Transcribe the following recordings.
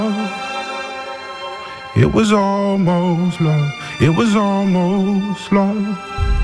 It was almost love. It was almost love.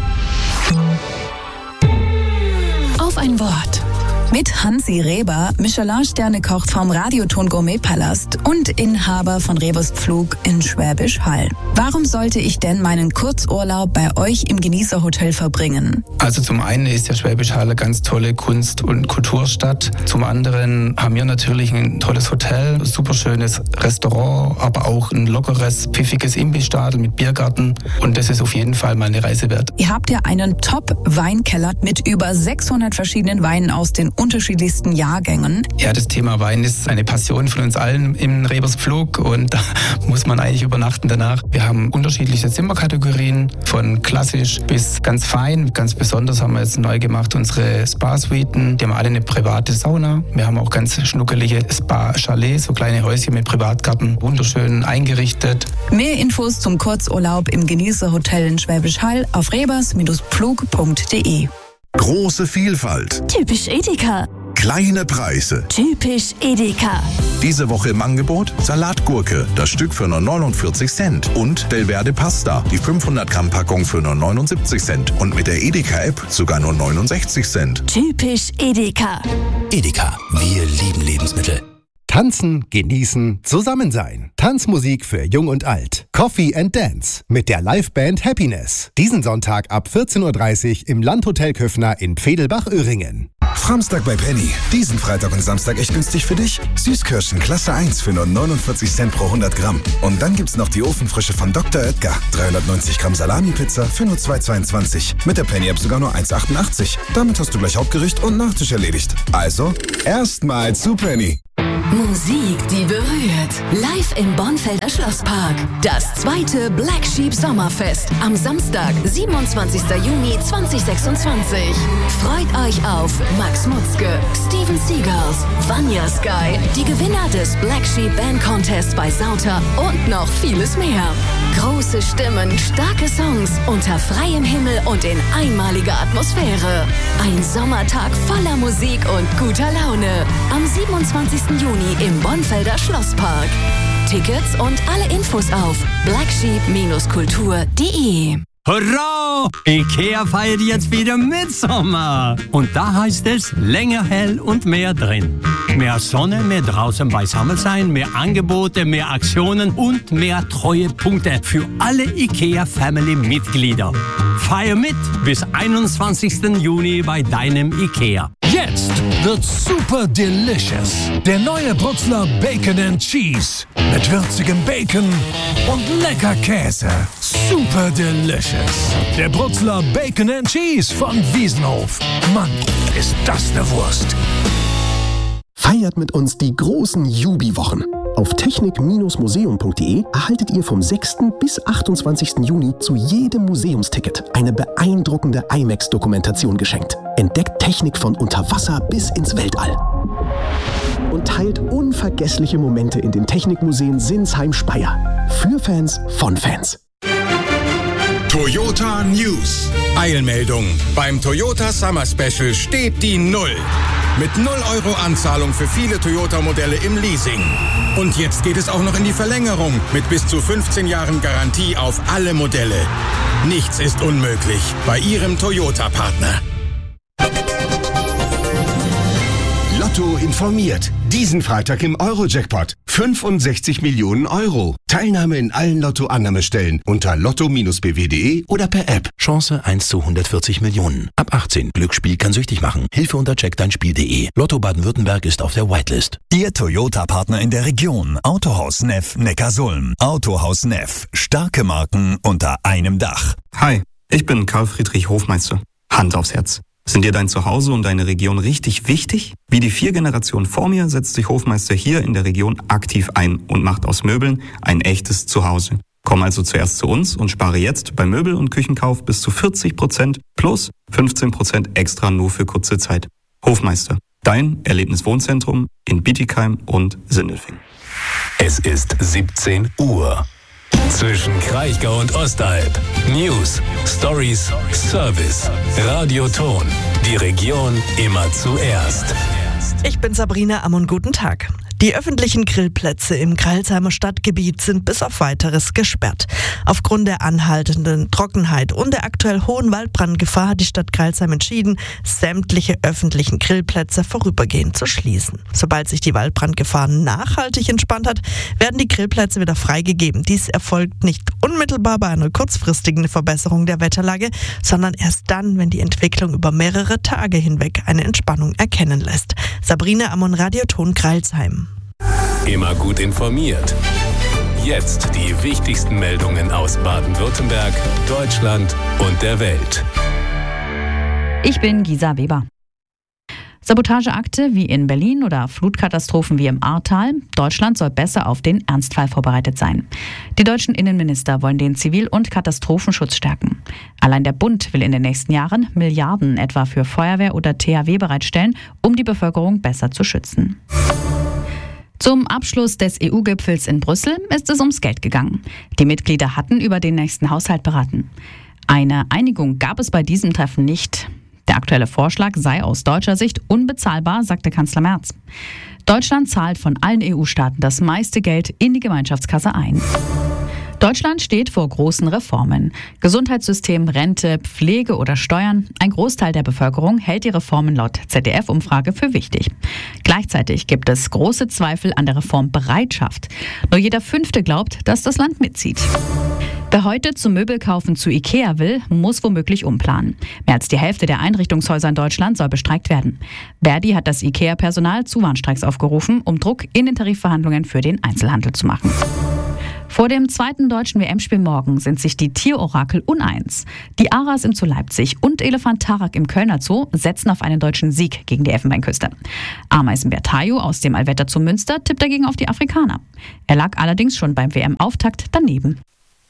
Auf ein Wort. Mit Hansi Reber, Michelin-Sterne-Koch vom Radioton Gourmet-Palast und Inhaber von Rebers Pflug in Schwäbisch Hall. Warum sollte ich denn meinen Kurzurlaub bei euch im Genießerhotel verbringen? Also zum einen ist ja Schwäbisch Hall eine ganz tolle Kunst- und Kulturstadt. Zum anderen haben wir natürlich ein tolles Hotel, super schönes Restaurant, aber auch ein lockeres, pfiffiges Imbissstadel mit Biergarten. Und das ist auf jeden Fall mal eine Reise wert. Ihr habt ja einen Top-Weinkeller mit über 600 verschiedenen Weinen aus den unterschiedlichsten Jahrgängen. Ja, das Thema Wein ist eine Passion von uns allen im Rebers Pflug und da muss man eigentlich übernachten danach. Wir haben unterschiedliche Zimmerkategorien, von klassisch bis ganz fein. Ganz besonders haben wir jetzt neu gemacht unsere Spa-Suiten. Die haben alle eine private Sauna. Wir haben auch ganz schnuckelige Spa-Chalets, so kleine Häuschen mit Privatgarten, wunderschön eingerichtet. Mehr Infos zum Kurzurlaub im Genießerhotel in Schwäbisch Hall auf rebers-pflug.de. Große Vielfalt. Typisch Edeka. Kleine Preise. Typisch Edeka. Diese Woche im Angebot Salatgurke, das Stück für nur 49 Cent. Und Belverde Pasta, die 500 Gramm Packung für nur 79 Cent. Und mit der Edeka-App sogar nur 69 Cent. Typisch Edeka. Edeka, wir lieben Lebensmittel. Tanzen, genießen, zusammen sein. Tanzmusik für Jung und Alt. Coffee and Dance mit der Liveband Happiness. Diesen Sonntag ab 14.30 Uhr im Landhotel Köffner in Pfedelbach-Öhringen. Samstag bei Penny. Diesen Freitag und Samstag echt günstig für dich. Süßkirschen Klasse 1 für nur 49 Cent pro 100 Gramm. Und dann gibt's noch die Ofenfrische von Dr. Oetker. 390 Gramm Salami-Pizza für nur 2,22. Mit der Penny-App sogar nur 1,88. Damit hast du gleich Hauptgericht und Nachtisch erledigt. Also, erstmal zu Penny. Musik, die berührt. Live im Bonfelder Schlosspark. Das zweite Black Sheep Sommerfest am Samstag, 27. Juni 2026. Freut euch auf Max Mutzke, Steven Seagulls, Vanya Sky, die Gewinner des Black Sheep Band Contests bei Sauter und noch vieles mehr. Große Stimmen, starke Songs, unter freiem Himmel und in einmaliger Atmosphäre. Ein Sommertag voller Musik und guter Laune. Am 27. Juni im Bonfelder Schlosspark. Tickets und alle Infos auf blacksheep-kultur.de. Hurra! Ikea feiert jetzt wieder Mitsommer. Und da heißt es länger hell und mehr drin. Mehr Sonne, mehr draußen beisammen sein, mehr Angebote, mehr Aktionen und mehr Treuepunkte für alle Ikea-Family-Mitglieder. Feier mit bis 21. Juni bei deinem Ikea. Jetzt wird super delicious. Der neue Brutzler Bacon and Cheese. Mit würzigem Bacon und lecker Käse. Super delicious. Der Brutzler Bacon and Cheese von Wiesenhof. Mann, ist das eine Wurst. Feiert mit uns die großen Jubi-Wochen. Auf technik-museum.de erhaltet ihr vom 6. bis 28. Juni zu jedem Museumsticket eine beeindruckende IMAX-Dokumentation geschenkt. Entdeckt Technik von unter Wasser bis ins Weltall. Und teilt unvergessliche Momente in den Technikmuseen Sinsheim-Speyer. Für Fans von Fans. Toyota News. Eilmeldung. Beim Toyota Summer Special steht die Null. Mit 0 € Anzahlung für viele Toyota-Modelle im Leasing. Und jetzt geht es auch noch in die Verlängerung mit bis zu 15 Jahren Garantie auf alle Modelle. Nichts ist unmöglich bei Ihrem Toyota-Partner. Lotto informiert. Diesen Freitag im Euro-Jackpot. 65 Millionen Euro. Teilnahme in allen Lotto-Annahmestellen unter lotto-bw.de oder per App. Chance 1 zu 140 Millionen. Ab 18. Glücksspiel kann süchtig machen. Hilfe unter checkdeinspiel.de. Lotto Baden-Württemberg ist auf der Whitelist. Ihr Toyota-Partner in der Region. Autohaus Neff Neckarsulm. Autohaus Neff. Starke Marken unter einem Dach. Hi, ich bin Karl Friedrich Hofmeister. Hand aufs Herz. Sind dir dein Zuhause und deine Region richtig wichtig? Wie die 4 Generationen vor mir setzt sich Hofmeister hier in der Region aktiv ein und macht aus Möbeln ein echtes Zuhause. Komm also zuerst zu uns und spare jetzt beim Möbel- und Küchenkauf bis zu 40% plus 15% extra nur für kurze Zeit. Hofmeister, dein Erlebniswohnzentrum in Bietigheim und Sindelfingen. Es ist 17 Uhr. Zwischen Kraichgau und Ostalb. News, Stories, Service. Radioton. Die Region immer zuerst. Ich bin Sabrina Ammon, guten Tag. Die öffentlichen Grillplätze im Crailsheimer Stadtgebiet sind bis auf Weiteres gesperrt. Aufgrund der anhaltenden Trockenheit und der aktuell hohen Waldbrandgefahr hat die Stadt Crailsheim entschieden, sämtliche öffentlichen Grillplätze vorübergehend zu schließen. Sobald sich die Waldbrandgefahr nachhaltig entspannt hat, werden die Grillplätze wieder freigegeben. Dies erfolgt nicht unmittelbar bei einer kurzfristigen Verbesserung der Wetterlage, sondern erst dann, wenn die Entwicklung über mehrere Tage hinweg eine Entspannung erkennen lässt. Sabrina Ammon, Radioton Crailsheim. Immer gut informiert. Jetzt die wichtigsten Meldungen aus Baden-Württemberg, Deutschland und der Welt. Ich bin Gisa Weber. Sabotageakte wie in Berlin oder Flutkatastrophen wie im Ahrtal. Deutschland soll besser auf den Ernstfall vorbereitet sein. Die deutschen Innenminister wollen den Zivil- und Katastrophenschutz stärken. Allein der Bund will in den nächsten Jahren Milliarden etwa für Feuerwehr oder THW bereitstellen, um die Bevölkerung besser zu schützen. Zum Abschluss des EU-Gipfels in Brüssel ist es ums Geld gegangen. Die Mitglieder hatten über den nächsten Haushalt beraten. Eine Einigung gab es bei diesem Treffen nicht. Der aktuelle Vorschlag sei aus deutscher Sicht unbezahlbar, sagte Kanzler Merz. Deutschland zahlt von allen EU-Staaten das meiste Geld in die Gemeinschaftskasse ein. Deutschland steht vor großen Reformen. Gesundheitssystem, Rente, Pflege oder Steuern. Ein Großteil der Bevölkerung hält die Reformen laut ZDF-Umfrage für wichtig. Gleichzeitig gibt es große Zweifel an der Reformbereitschaft. Nur jeder Fünfte glaubt, dass das Land mitzieht. Wer heute zum Möbelkaufen zu Ikea will, muss womöglich umplanen. Mehr als die Hälfte der Einrichtungshäuser in Deutschland soll bestreikt werden. Verdi hat das Ikea-Personal zu Warnstreiks aufgerufen, um Druck in den Tarifverhandlungen für den Einzelhandel zu machen. Vor dem zweiten deutschen WM-Spiel morgen sind sich die Tierorakel uneins. Die Aras im Zoo Leipzig und Elefant Tarak im Kölner Zoo setzen auf einen deutschen Sieg gegen die Elfenbeinküste. Ameisenbär Tayo aus dem Allwetter Zoo Münster tippt dagegen auf die Afrikaner. Er lag allerdings schon beim WM-Auftakt daneben.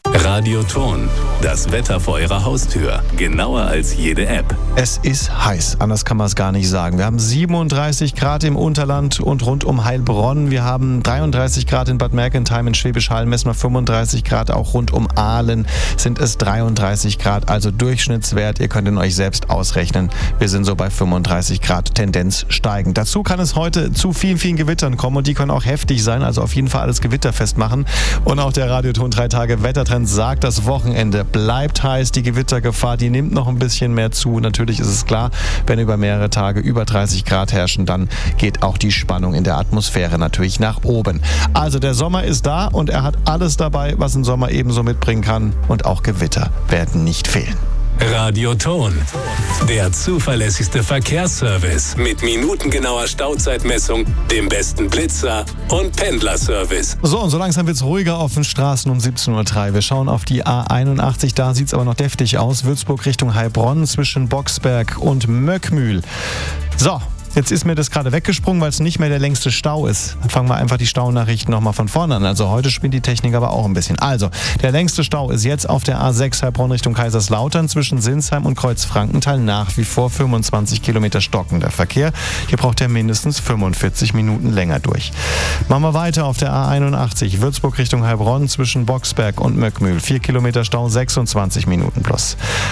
Radioton, das Wetter vor Ihrer Haustür. Genauer als jede App. Es ist heiß, anders kann man es gar nicht sagen. Wir haben 37 Grad im Unterland und rund um Heilbronn. Wir haben 33 Grad in Bad Mergentheim, in Schwäbisch Hall messen wir 35 Grad. Auch rund um Aalen sind es 33 Grad, also Durchschnittswert. Ihr könnt ihn euch selbst ausrechnen. Wir sind so bei 35 Grad, Tendenz steigend. Dazu kann es heute zu vielen Gewittern kommen und die können auch heftig sein. Also auf jeden Fall alles gewitterfest machen. Und auch der Radioton 3 Tage Wettertrend sagt, das Wochenende bleibt heiß. Die Gewittergefahr, die nimmt noch ein bisschen mehr zu. Natürlich ist es klar, wenn über mehrere Tage über 30 Grad herrschen, dann geht auch die Spannung in der Atmosphäre natürlich nach oben. Also der Sommer ist da und er hat alles dabei, was ein Sommer ebenso mitbringen kann. Und auch Gewitter werden nicht fehlen. Radioton, der zuverlässigste Verkehrsservice mit minutengenauer Stauzeitmessung, dem besten Blitzer und Pendlerservice. So, und so langsam wird es ruhiger auf den Straßen um 17.03 Uhr. Wir schauen auf die A81, da sieht es aber noch deftig aus. Würzburg Richtung Heilbronn zwischen Boxberg und Möckmühl. So. Jetzt ist mir das gerade weggesprungen, weil es nicht mehr der längste Stau ist. Dann fangen wir einfach die Staunachrichten nochmal von vorne an. Also heute spinnt die Technik aber auch ein bisschen. Also, der längste Stau ist jetzt auf der A6 Heilbronn Richtung Kaiserslautern zwischen Sinsheim und Kreuzfrankenthal. Nach wie vor 25 Kilometer stockender Verkehr. Hier braucht er mindestens 45 Minuten länger durch. Machen wir weiter auf der A81 Würzburg Richtung Heilbronn zwischen Boxberg und Möckmühl. 4 Kilometer Stau, 26 Minuten plus.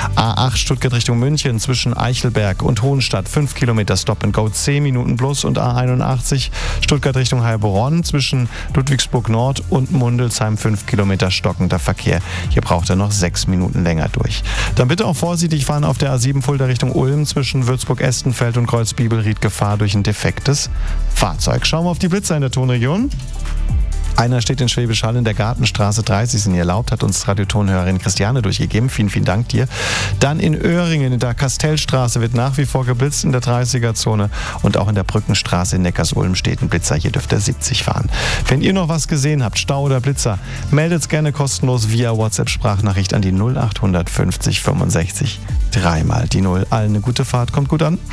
A8 Stuttgart Richtung München zwischen Eichelberg und Hohenstadt. 5 Kilometer Stop and Go, 10 Minuten plus. Und A81 Stuttgart Richtung Heilbronn zwischen Ludwigsburg Nord und Mundelsheim 5 Kilometer stockender Verkehr. Hier braucht er noch 6 Minuten länger durch. Dann bitte auch vorsichtig fahren auf der A7 Fulda Richtung Ulm zwischen Würzburg-Estenfeld und Kreuz-Bibelried. Gefahr durch ein defektes Fahrzeug. Schauen wir auf die Blitzer in der Tonregion. Einer steht in Schwäbisch Hall in der Gartenstraße 30, sind ihr erlaubt, hat uns Radiotonhörerin Christiane durchgegeben. Vielen Dank dir. Dann in Öhringen in der Kastellstraße wird nach wie vor geblitzt in der 30er-Zone und auch in der Brückenstraße in Neckarsulm steht ein Blitzer. Hier dürft ihr 70 fahren. Wenn ihr noch was gesehen habt, Stau oder Blitzer, meldet es gerne kostenlos via WhatsApp-Sprachnachricht an die 0800 50 65 3 die 0. Allen eine gute Fahrt, kommt gut an.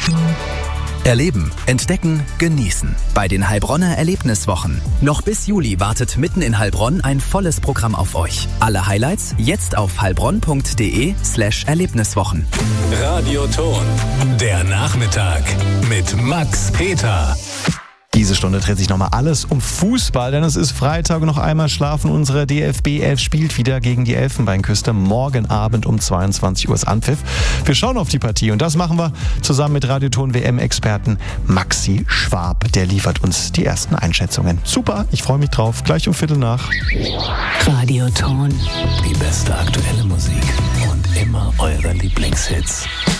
Erleben, entdecken, genießen. Bei den Heilbronner Erlebniswochen. Noch bis Juli wartet mitten in Heilbronn ein volles Programm auf euch. Alle Highlights jetzt auf heilbronn.de/Erlebniswochen. Radioton, der Nachmittag mit Max Peter. Diese Stunde dreht sich nochmal alles um Fußball, denn es ist Freitag und noch einmal schlafen. Unsere DFB 11 spielt wieder gegen die Elfenbeinküste. Morgen Abend um 22 Uhr ist Anpfiff. Wir schauen auf die Partie und das machen wir zusammen mit Radioton WM-Experten Maxi Schwab. Der liefert uns die ersten Einschätzungen. Super, ich freue mich drauf. Gleich um 7:15. Radioton. Die beste aktuelle Musik und immer eure Lieblingshits.